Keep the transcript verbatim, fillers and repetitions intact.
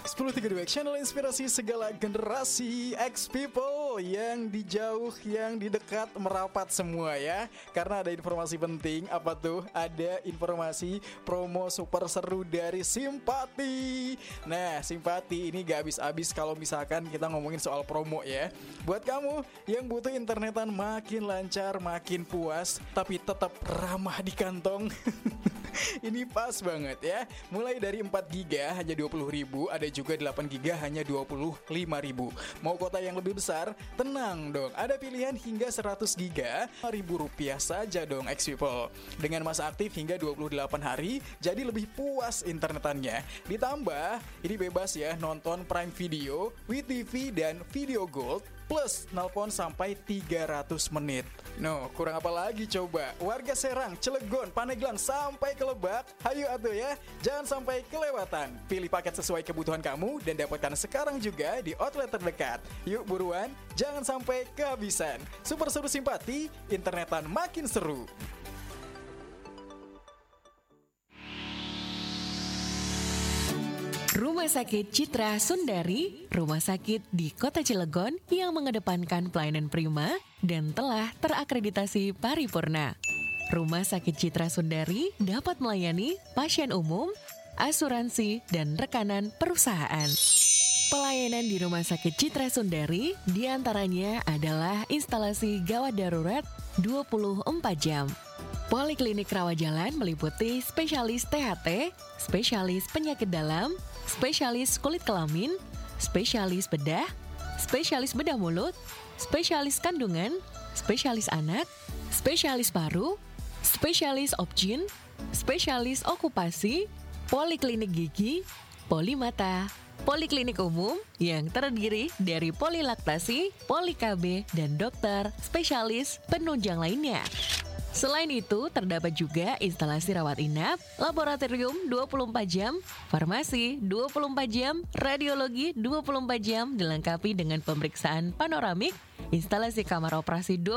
sepuluh tiga puluh dua Channel inspirasi segala generasi, X people yang di jauh, yang di dekat, merapat semua ya. Karena ada informasi penting. Apa tuh? Ada informasi promo super seru dari Simpati. Nah, Simpati ini gak habis-habis kalau misalkan kita ngomongin soal promo ya. Buat kamu yang butuh internetan makin lancar, makin puas, tapi tetap ramah di kantong. Ini pas banget ya. Mulai dari empat giga hanya dua puluh ribu, ada juga delapan giga hanya dua puluh lima ribu. Mau kota yang lebih besar? Tenang dong, ada pilihan hingga seratus giga, lima ribu rupiah saja dong X people. Dengan masa aktif hingga dua puluh delapan hari, jadi lebih puas internetannya. Ditambah, ini bebas ya nonton Prime Video, W T V dan Video Gold, plus nelpon sampai tiga ratus menit. No, kurang apa lagi coba? Warga Serang, Cilegon, Pandeglang sampai ke Lebak, hayu atuh ya. Jangan sampai kelewatan. Pilih paket sesuai kebutuhan kamu dan dapatkan sekarang juga di outlet terdekat. Yuk buruan, jangan sampai kehabisan. Super seru Simpati, internetan makin seru. Rumah Sakit Citra Sundari, rumah sakit di Kota Cilegon yang mengedepankan pelayanan prima dan telah terakreditasi paripurna. Rumah Sakit Citra Sundari dapat melayani pasien umum, asuransi, dan rekanan perusahaan. Pelayanan di Rumah Sakit Citra Sundari diantaranya adalah instalasi gawat darurat dua puluh empat jam. Poliklinik rawat jalan meliputi spesialis T H T, spesialis penyakit dalam, spesialis kulit kelamin, spesialis bedah, spesialis bedah mulut, spesialis kandungan, spesialis anak, spesialis paru, spesialis opjin, spesialis okupasi, poliklinik gigi, polimata, poliklinik umum yang terdiri dari polilaktasi, poli-K B, dan dokter spesialis penunjang lainnya. Selain itu, terdapat juga instalasi rawat inap, laboratorium dua puluh empat jam, farmasi dua puluh empat jam, radiologi dua puluh empat jam dilengkapi dengan pemeriksaan panoramik, instalasi kamar operasi